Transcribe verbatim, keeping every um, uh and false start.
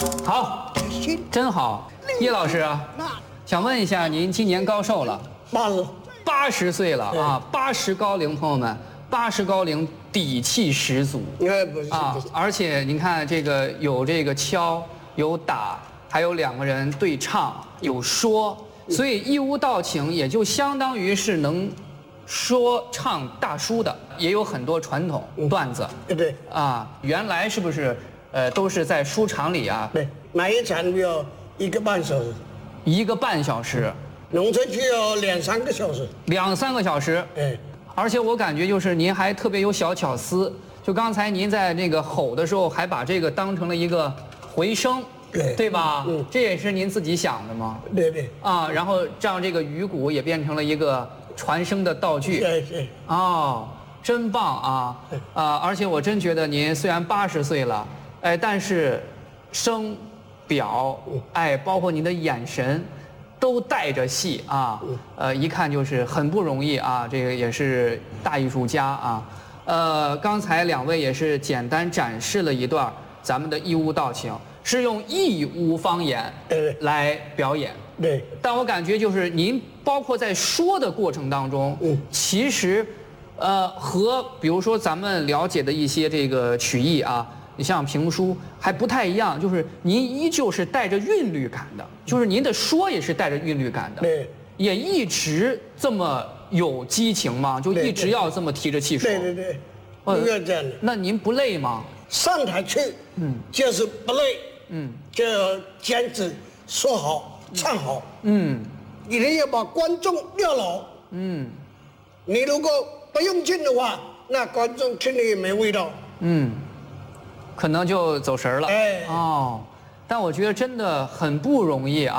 好，真好。叶老师啊，想问一下，您今年高寿了？ 八十， 八十岁了啊！八十高龄，朋友们，八十高龄，底气十足。 哎，不是啊，而且您看这个有这个敲，有打，还有两个人对唱，有说，所以义乌道情也就相当于是能说唱大叔的，也有很多传统段子。 对对。 啊，原来是不是呃都是在书场里啊？ 对，买一场要一个半小时， 一个半小时， 农村区要两三个小时。 两三个小时。 哎， 而且我感觉就是您还特别有小巧思，就刚才您在那个吼的时候，还把这个当成了一个回声， 对对吧？ 嗯， 这也是您自己想的吗？ 对对。 啊，然后让这个鱼鼓也变成了一个传声的道具。 对对。 哦，真棒啊！啊，而且我真觉得您虽然八十岁了，哎，但是声、表，哎，包括您的眼神，都带着戏啊。呃，一看就是很不容易啊，这个也是大艺术家啊。呃，刚才两位也是简单展示了一段咱们的义乌道情，是用义乌方言来表演。 对。 但我感觉就是您包括在说的过程当中，嗯，其实，呃，和比如说咱们了解的一些这个曲艺啊，你像评书还不太一样，就是您依旧是带着韵律感的，就是您的说也是带着韵律感的， 对， 也一直这么有激情吗？就一直要这么提着气说？ 对对对，应该这样的。 那您不累吗？ 上台去，嗯，就是不累，嗯，就要坚持说好、唱好，嗯，一定要把观众撂牢，嗯，你如果不用劲的话，那观众听了也没味道， 嗯。可能就走神了。 哎， 哦，但我觉得真的很不容易啊。